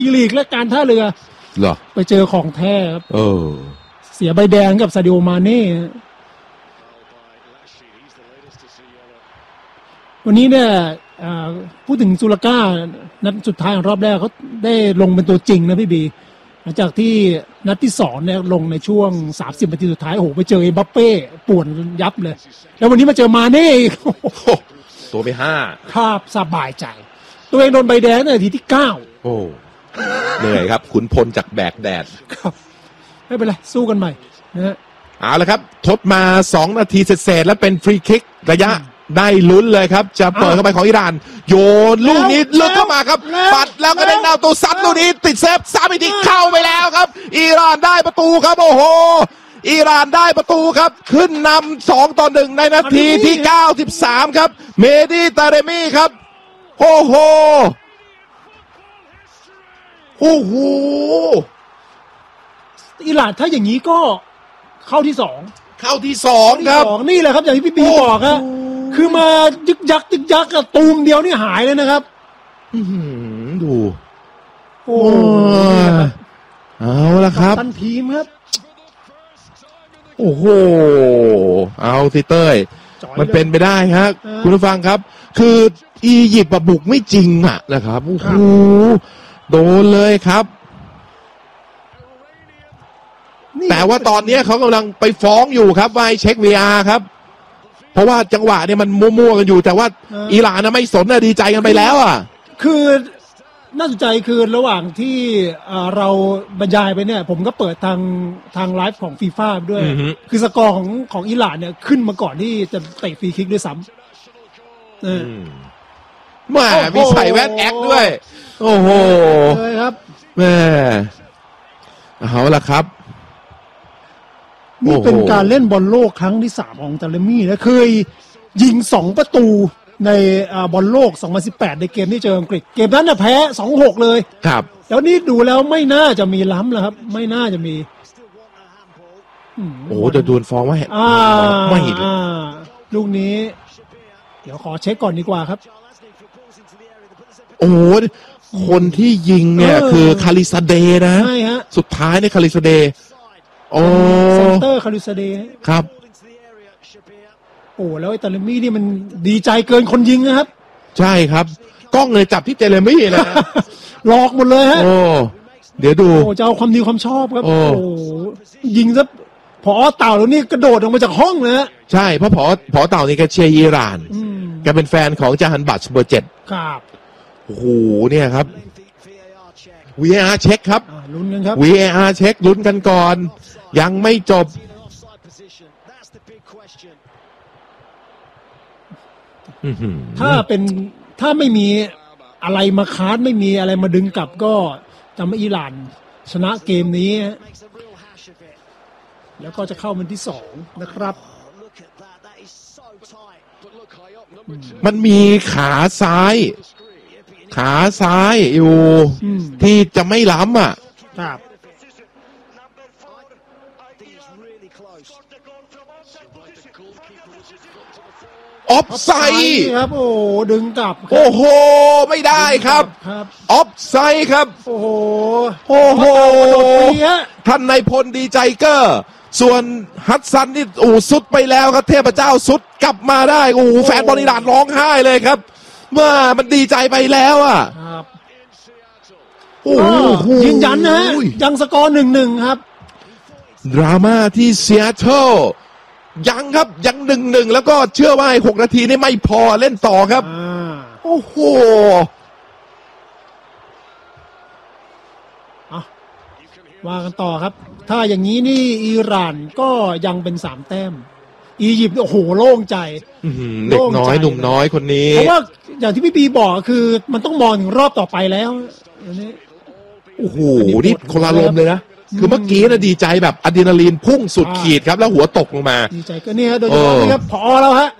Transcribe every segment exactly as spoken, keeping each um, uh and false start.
อีลีกและการท่าเรือเหรอไปเจอของแท้ครับเออเสียใบแดงกับซาดิโอมาเน่วันนี้เนี่ยพูดถึงซูราก้านัดสุดท้ายของรอบแรกเขาได้ลงเป็นตัวจริงนะพี่บีหลังจากที่นัดที่สองเนี่ยลงในช่วงสามสิบนาทีสุดท้ายโอ้โหไปเจอเอ็มบัปเป้ป่วนยับเลยแล้ววันนี้มาเจอมาเน่ตัวไปห้าภาพสบายใจตัวเองโดนใบแดงในนาทีที่เก้าโอ้เหนื่อยครับขุนพลจากแบกแดดครับไม่เป็นไรสู้กันใหม่นะฮะเอาละครับทดมาสองนาทีเศษๆแล้วเป็นฟรีคิกระยะได้ลุ้นเลยครับจะเปิดเข้าไปของอิหร่านโยนลูกนี้ลึกเข้ามาครับปัดแล้วก็ได้นาวตัวซัดลูกนี้ติดเซฟสามอีกทีเข้าไปแล้วครับอิหร่านได้ประตูครับโอ้โหอิหร่านได้ประตูครับขึ้นนำสองต่อหนึ่งในนาทีที่เก้าสิบสามครับเมดีตาเรมีครับโอ้โหโอ้โหอิหร่านถ้าอย่างนี้ก็เข้าที่สองเข้าที่สองครับนี่แหละครับอย่างที่พี่ปีบอกครับคือมายึกยักยึกยักกับตูมเดียวนี่หายเลยนะครับดูโอ้เอาละครับตันทีมครับโอ้โหเอาสิเต้ยมันเป็นไปได้ครับคุณผู้ฟังครับคืออียิปต์บุกไม่จริงอ่ะนะครับโอ้โหโดนเลยครับแต่ว่าตอนนี้เขากำลังไปฟ้องอยู่ครับว่าให้เช็ค วี อาร์ ครับเพราะว่าจังหวะเนี่ยมันมั่วๆกันอยู่แต่ว่าอิหร่านนะไม่สนนะดีใจกันไปแล้วอ่ะคือน่าสนใจคือระหว่างที่เราบรรยายไปเนี่ยผมก็เปิดทางทางไลฟ์ของฟีฟ่าด้วยคือสกอร์ของของอิหร่านเนี่ยขึ้นมาก่อนที่จะเตะฟรีคิกด้วยซ้ำเออแม่มีใส่แว่นแอคด้วยโอ้โหเลยครับแม่เอาละครับนี่เป็นการเล่นบอลโลกครั้งที่สามของตาเลมี่นะเคยยิงสองประตูในบอลโลกสองพันสิบแปดในเกมที่เจออังกฤษเกมนั้นน่ะแพ้ สองหก เลยครับแล้วนี่ดูแล้วไม่น่าจะมีล้ำแล้วครับไม่น่าจะมีโอ้จะโดนฟ้องว่าไม่ลูกนี้เดี๋ยวขอเช็คก่อนดีกว่าครับโอ้คนที่ยิงเนี่ยคือคาริซาเดนะใช่ฮะสุดท้ายเนี่ยคาริซาเดโอ้เซนเตอร์คาริซาเดครับโอ้แล้วไอ้ตาเลมี่นี่มันดีใจเกินคนยิงนะครับใช่ครับกล้องเลยจับที่เจเรมี่นะหลอกหมดเลยฮะโอ้เดี๋ยวดูโอ้จะเอาความดีความชอบครับโอ้ยิงซะพอเต่าแล้วนี่กระโดดออกมาจากห้องเลยฮะใช่เพราะพอพอเต่านี่แกเชียร์อิหร่านแกเป็นแฟนของจาฮันบัตเบอร์เจ็ดครับโอ้โหเนี่ยครับ วี เอ อาร์ เช็คครับลุ้นกันครับวี เอ อาร์ เช็คลุ้นกันก่อนยังไม่จบถ้าเป็นถ้าไม่มีอะไรมาค้านไม่มีอะไรมาดึงกลับก็ทำให้อิหร่านชนะเกมนี้แล้วก็จะเข้ามันที่สองนะครับมันมีขาซ้ายขาซ้ายอยู่ที่จะไม่ล้ำอ่ะครับออฟไซด์ครับโอ้ดึงกลับโอ้โหไม่ได้ครับออฟไซด์ครับโอ้โหโอ้โหท่านนายพลดีใจเกอร์ส่วนฮัตซันนี่โอ้สุดไปแล้วครับเทพเจ้าสุดกลับมาได้โอ้แฟนบอลอิหร่านร้องไห้เลยครับเมื่อมันดีใจไปแล้วอ่ะโอ้โหยืนยันนะยังสกอร์หนึ่งหนึ่งครับดราม่าที่ซีแอตเทิลยังครับยังหนึ่งหนึ่งแล้วก็เชื่อว่าหกนาทีนี่ไม่พอเล่นต่อครับโอ้โหว่ากันต่อครับถ้าอย่างนี้นี่อิหร่านก็ยังเป็นสามแต้มอียิปต์โอ้โหโล่งใจเด็กน้อยหนุ่มน้อยคนนี้เพราะว่าอย่างที่พี่ปีบอกคือมันต้องมองถึงรอบต่อไปแล้วโอ้โหนี่คนละลมเลยนะคือเมื่อกี้นะดีใจแบบอะดรีนาลีนพุ่งสุดขีดครับแล้วหัวตกลงมาดีใจก็เนี่ยโดยเฉพาะนี่ครับพอแล้วฮะ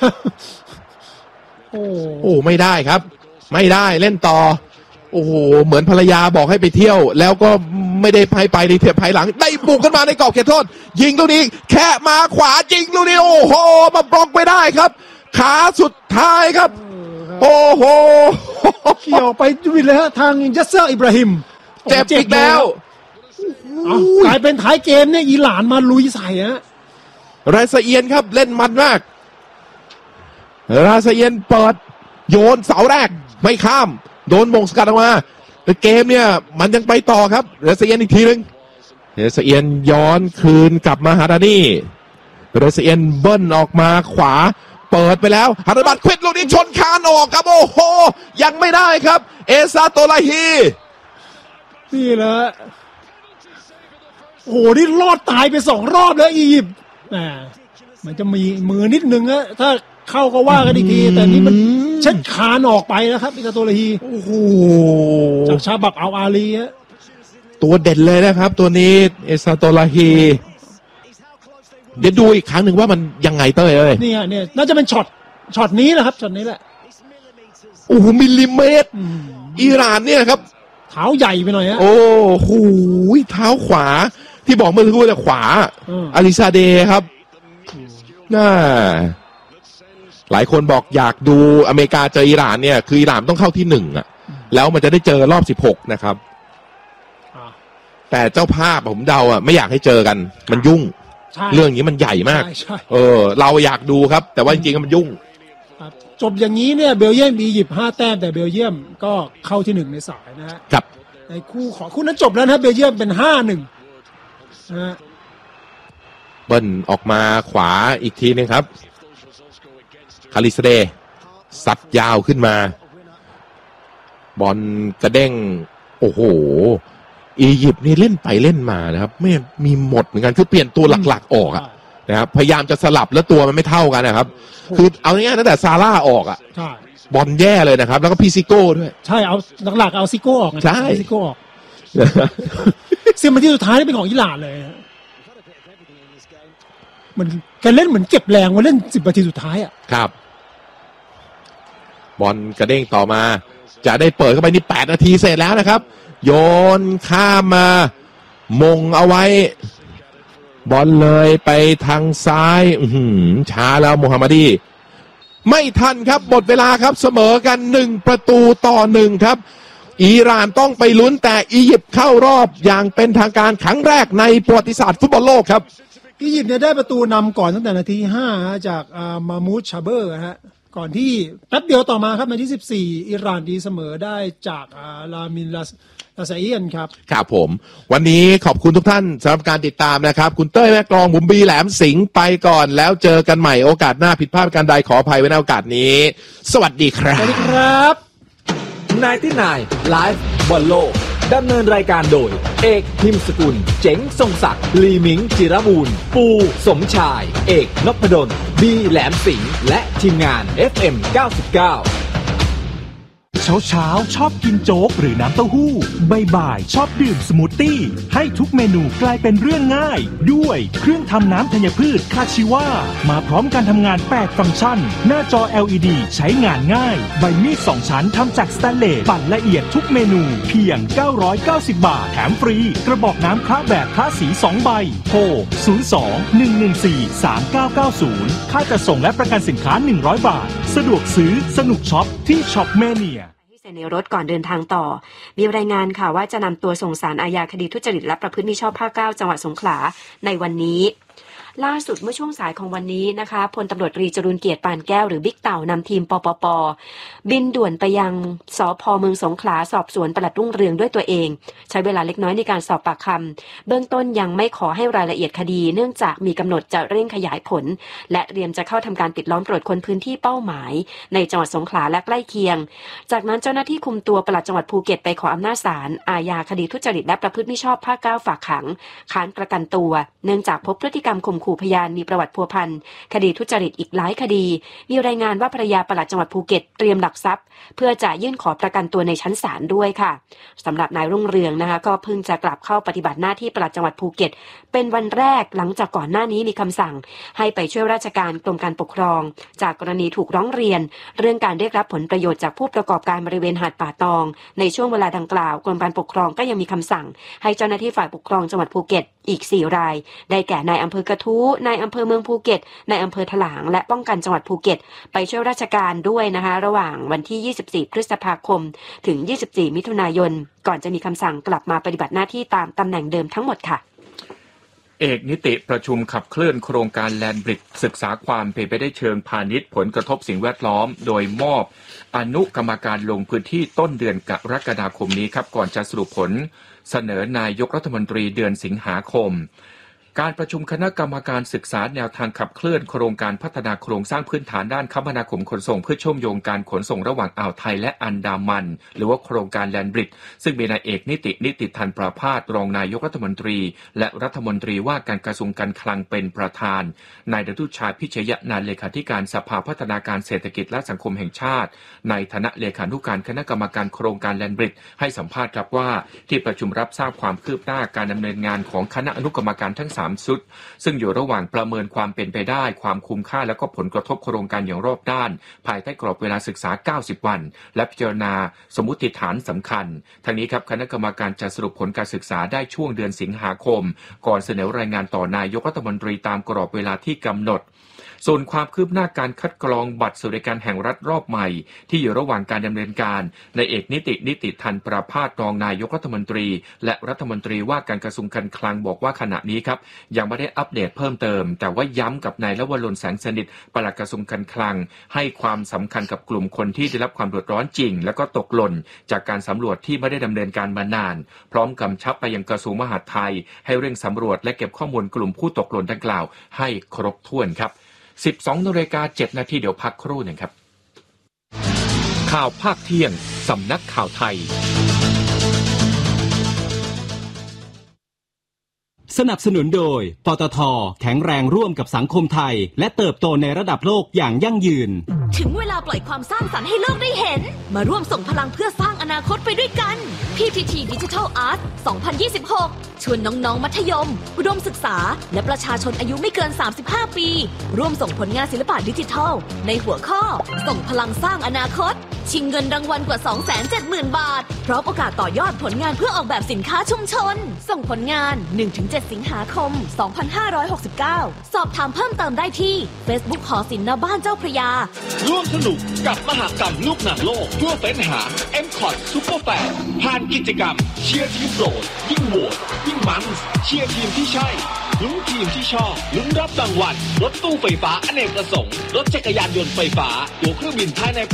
โอ้โอ้ไม่ได้ครับไม่ได้เล่นต่อโอ้โหเหมือนภรรยาบอกให้ไปเที่ยวแล้วก็ไม่ได้ไปไปในเทียบภายหลังได้บุกขึ้นมาในกรอบเขตโทษยิงลูกนี้แค่มาขวายิงลูกนี้โอ้โหมาบล็อกไม่ได้ครับขาสุดท้ายครับโอ้โหเขี่ยวไปดุยเลยฮะทางยัสเซอร์อิบราฮิมเจ็บอีกแล้วกลายเป็นท้ายเกมเนี่ยอิหร่านมาลุยใส่ฮะราซาเอียนครับเล่นมันมากราซาเอียนเปิดโยนเสาแรกไม่ข้ามโดนมงสกัดออกมาแต่เกมเนี่ยมันยังไปต่อครับราซาเอียนอีกทีนึงราซาเอียนย้อนคืนกลับมาฮาดานี่ราซาเอียนเบิ้ลออกมาขวาเปิดไปแล้วฮาดาบัตควิดลูกนี้ชนคานออกครับโอ้โหยังไม่ได้ครับเอซาโตลาฮีนี่แหละโอ้โหนี่รอดตายไปสองรอบแล้วอียิปต์อ่ามันจะมีมือนิดนึงนะถ้าเข้าก็ว่ากันอีกทีแต่นี่มันเช็ดคานออกไปแล้วครับอิซาโตลาฮีโอ้โหจากชาบับอัลอาลีฮะตัวเด่นเลยนะครับตัวนี้เอซาโตลาฮีเดี๋ยวดูอีกครั้งหนึ่งว่ามันยังไงเต้ยเอ้ยนี่ฮะเนี่ยน่าจะเป็นช็อตช็อตนี้แหละครับช็อตนี้แหละโอ้โหมิลลิเมตรอิหร่านเนี่ยครับเท้าใหญ่ไปหน่อยฮะโอ้โหเท้าขวาที่บอกเมื่อสักครู่แต่ขวาอาลิซาเดครับน่าหลายคนบอกอยากดูอเมริกาเจออิหร่านเนี่ยคืออิหร่านต้องเข้าที่หนึ่งอ่ะแล้วมันจะได้เจอรอบสิบหกนะครับแต่เจ้าภาพผมเดาอ่ะไม่อยากให้เจอกันมันยุ่งเรื่องนี้มันใหญ่มากเออเราอยากดูครับแต่ว่าจริงๆมันยุ่งจบอย่างนี้เนี่ยเบลเยียมอียิปต์ห้าแต้มแต่เบลเยียมก็เข้าที่หนึ่งในสายนะฮะครับในคู่ของคู่นั้นจบแล้วนะเบลเยียมเป็นห้าหนึ่งนะฮะเบิ้ลออกมาขวาอีกทีนึงครับคาลิสเดซัดยาวขึ้นมาบอลกระเด้งโอ้โหอียิปต์นี่เล่นไปเล่นมานะครับไม่มีหมดเหมือนกันคือเปลี่ยนตัวหลักๆออกอะนะครับพยายามจะสลับแล้วตัวมันไม่เท่ากันนะครับคือเอาง่ายๆตั้งแต่ซาร่าออกอะบอลแย่เลยนะครับแล้วก็พี่ซิโก้ด้วยใช่เอาหลักๆเอาซิโก้ออกใช่ซิโก้ออกซึ่งมันที่สุดท้ายเป็นของอิหร่านเลยมันการเล่นเหมือนเก็บแรงมาเล่นสิบนาทีสุดท้ายอ่ะครับบอลกระเด้งต่อมาจะได้เปิดเข้าไปนี่แปดนาทีเสร็จแล้วนะครับโยนข้ามมามงเอาไว้บอลเลยไปทางซ้ายช้าแล้วโมฮัมมัดีไม่ทันครับหมดเวลาครับเสมอกันหนึ่งประตูต่อหนึ่งครับอิหร่านต้องไปลุ้นแต่อียิปต์เข้ารอบอย่างเป็นทางการครั้งแรกในประวัติศาสตร์ฟุตบอลโลกครับอียิปต์เนี่ยได้ประตูนำก่อนตั้งแต่นาทีห้าจากมามูดชาเบอร์ฮะก่อนที่แป๊บเดียวต่อมาครับนาทีสิบสี่อิหร่านดีเสมอได้จากลามินลาลาซาเอียนครับครับผมวันนี้ขอบคุณทุกท่านสำหรับการติดตามนะครับคุณเต้ยแม่กลองบุ๋มบีแหลมสิงห์ไปก่อนแล้วเจอกันใหม่โอกาสหน้าผิดพลาดการใดขออภัยไว้ในโอกาสนี้สวัสดีครับสวัสดีครับนายที่นายไลฟ์บอลโลกดำเนินรายการโดยเอกพิมพ์สกุลเจ๋งทรงศักดิ์ลีมิงจิรบูรณ์ปูสมชายเอกนพดลบีแหลมสิงห์และทีมงาน เอฟ เอ็ม เก้าสิบเก้าเช้าเช้าชอบกินโจ๊กหรือน้ำเต้าหู้บ่ายๆชอบดื่มสมูทตี้ให้ทุกเมนูกลายเป็นเรื่องง่ายด้วยเครื่องทำน้ำธัญพืชคาชิวามาพร้อมการทำงานแปดฟังก์ชันหน้าจอ แอล อี ดี ใช้งานง่ายใบมีดสองชั้นทำจากสแตนเลสปั่นละเอียดทุกเมนูเพียงเก้าร้อยเก้าสิบบาทแถมฟรีกระบอกน้ำคละแบบคละสีสองใบโทรศูนย์ สอง หนึ่ง หนึ่ง สี่ สาม เก้า เก้า ศูนย์ค่าจัดส่งและประกันสินค้าหนึ่งร้อยบาทสะดวกซื้อสนุกช็อปที่ช็อปแมเนียในรถก่อนเดินทางต่อมีรายงานค่ะว่าจะนำตัวส่งศาลอาญาคดีทุจริตและประพฤติมิชอบภาคเก้าจังหวัดสงขลาในวันนี้ล่าสุดเมื่อช่วงสายของวันนี้นะคะพลตำรวจตรีจรูญเกียรติปานแก้วหรือบิ๊กเต่านำทีมปปป.บินด่วนไปยังสภ.เมืองสงขลาสอบสวนปลัดรุ่งเรืองด้วยตัวเองใช้เวลาเล็กน้อยในการสอบปากคำเบื้องต้นยังไม่ขอให้รายละเอียดคดีเนื่องจากมีกำหนดจะเร่งขยายผลและเตรียมจะเข้าทำการปิดล้อมตรวจค้นพื้นที่เป้าหมายในจังหวัดสงขลาและใกล้เคียงจากนั้นเจ้าหน้าที่คุมตัวปลัดจังหวัดภูเก็ตไปขออำนาจศาลอาญาคดีทุจริตและประพฤติมิชอบภาคเก้าฝากขังค้านประกันตัวเนื่องจากพบพฤติกรรมข่มขู่พยานมีประวัติพัวพันคดีทุจริตอีกหลายคดีมีรายงานว่าภรรยาปลัดจังหวัดภูเก็ตเตรียมหลักทรัพย์เพื่อจะยื่นขอประกันตัวในชั้นศาลด้วยค่ะสำหรับนายรุ่งเรืองนะคะก็เพิ่งจะกลับเข้าปฏิบัติหน้าที่ปลัดจังหวัดภูเก็ตเป็นวันแรกหลังจากก่อนหน้านี้มีคำสั่งให้ไปช่วยราชการกรมการปกครองจากกรณีถูกร้องเรียนเรื่องการเรียกรับผลประโยชน์จากผู้ประกอบการบริเวณหาดป่าตองในช่วงเวลาดังกล่าวกรมการปกครองก็ยังมีคำสั่งให้เจ้าหน้าที่ฝ่ายปกครองจังหวัดภูเก็ตอีกสี่รายได้แก่นายอำเภอกระทู้ทุในอำเภอเมืองภูเก็ตในอำเภอถลางและป้องกันจังหวัดภูเก็ตไปช่วยราชการด้วยนะคะระหว่างวันที่ยี่สิบสี่พฤษภาคมถึงยี่สิบสี่มิถุนายนก่อนจะมีคำสั่งกลับมาปฏิบัติหน้าที่ตามตำแหน่งเดิมทั้งหมดค่ะเอกนิติประชุมขับเคลื่อนโครงการแลนด์บริดจ์ศึกษาความเป็นไปได้เชิงพาณิชย์ผลกระทบสิ่งแวดล้อมโดยมอบอนุกรรมการลงพื้นที่ต้นเดือนกรกฎาคมนี้ครับก่อนจะสรุปผลเสนอนายกรัฐมนตรีเดือนสิงหาคมการประชุมคณะกรรมการศึกษาแนวทางขับเคลื่อนโครงการพัฒนาโครงสร้างพื้นฐานด้านคมนาคมขนส่งเพื่อเชื่อมโยงการขนส่งระหว่างอ่าวไทยและอันดามันหรือว่าโครงการแลนด์บริดจ์ซึ่งมีนายเอกนิตินิติธันประภาสรองนายกรัฐมนตรีและรัฐมนตรีว่าการกระทรวงการคลังเป็นประธานนายดนุชาพิชยนันท์เลขาธิการสภาพัฒนาการเศรษฐกิจและสังคมแห่งชาติในฐานะเลขานุการคณะกรรมการโครงการแลนด์บริดจ์ให้สัมภาษณ์ครับว่าที่ประชุมรับทราบความคืบหน้าการดำเนินงานของคณะอนุกรรมการทั้งสามชุดซึ่งอยู่ระหว่างประเมินความเป็นไปได้ความคุ้มค่าและก็ผลกระทบโครงการอย่างรอบด้านภายใต้กรอบเวลาศึกษาเก้าสิบวันและพิจารณาสมมุติฐานสำคัญทั้งนี้ครับคณะกรรมการจะสรุปผลการศึกษาได้ช่วงเดือนสิงหาคมก่อนเสนอรายงานต่อนายกรัฐมนตรีตามกรอบเวลาที่กำหนดส่วนความคืบหน้าการคัดกรองบัตรสวัสดิการแห่งรัฐรอบใหม่ที่อยู่ระหว่างการดำเนินการในเอกนิตินิติธันประภาสรองนายกรัฐมนตรีและรัฐมนตรีว่าการกระทรวงการคลังบอกว่าขณะนี้ครับยังไม่ได้อัปเดตเพิ่มเติมแต่ว่าย้ำกับนายลวรนแสงสนิทปลัดกระทรวงการคลังให้ความสำคัญกับกลุ่มคนที่ได้รับความเดือดร้อนจริงและก็ตกหล่นจากการสำรวจที่ไม่ได้ดำเนินการมานานพร้อมกำชับไปยังกระทรวงมหาดไทยให้เร่งสำรวจและเก็บข้อมูลกลุ่มผู้ตกหล่นดังกล่าวให้ครบถ้วนครับสิบสองนาฬิกาเจ็ดนาทีเดี๋ยวพักครู่หนึ่งครับข่าวภาคเที่ยงสำนักข่าวไทยสนับสนุนโดยปตท.แข็งแรงร่วมกับสังคมไทยและเติบโตในระดับโลกอย่างยั่งยืนถึงเวลาปล่อยความสร้างสรรค์ให้โลกได้เห็นมาร่วมส่งพลังเพื่อสร้างอนาคตไปด้วยกัน พี ที ที Digital Art สองพันยี่สิบหกชวนน้องๆมัธยมอุดมศึกษาและประชาชนอายุไม่เกินสามสิบห้าปีร่วมส่งผลงานศิลปะดิจิทัลในหัวข้อส่งพลังสร้างอนาคตชิงเงินรางวัลกว่า สองแสนเจ็ดหมื่น บาทพร้อมโอกาสต่อยอดผลงานเพื่อออกแบบสินค้าชุมชนส่งผลงาน หนึ่งถึงเจ็ด สิงหาคม สองพันห้าร้อยหกสิบเก้า สอบถามเพิ่มเติมได้ที่ Facebook หอศิลป์ณบ้านเจ้าพระยาร่วมสนุกกับมหกรรมลูกหนังโลกเพื่อเฟ้นหา เอ็ม คอท Super Fan ผ่านกิจกรรมเชียร์ทีมโปรดยิ่งโหวตยิ่งมันเชียร์ทีมที่ใช่ลุ้นทีมที่ชอบลุ้นรับรางวัลรถตู้ไฟฟ้าอเนกประสงค์รถจักรยานยนต์ไฟฟ้าตัวเครื่องบินภายใน